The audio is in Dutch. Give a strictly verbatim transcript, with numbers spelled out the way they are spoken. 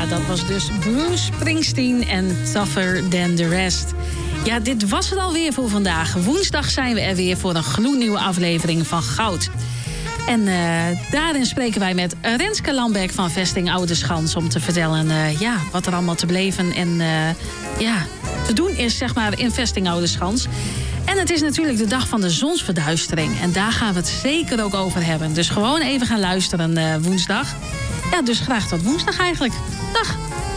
Ja, dat was dus Bruce Springsteen en Tougher Than The Rest. Ja, dit was het alweer voor vandaag. Woensdag zijn we er weer voor een gloednieuwe aflevering van Goud. En uh, daarin spreken wij met Renske Lambeck van Vesting Oudeschans... om te vertellen uh, ja, wat er allemaal te beleven en uh, ja, te doen is, zeg maar, in Vesting Oudeschans. En het is natuurlijk de dag van de zonsverduistering. En daar gaan we het zeker ook over hebben. Dus gewoon even gaan luisteren uh, woensdag. Ja, dus graag tot woensdag eigenlijk. Dag!